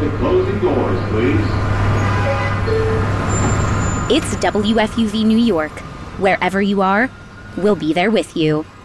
the closing doors, please. It's WFUV New York. Wherever you are, we'll be there with you.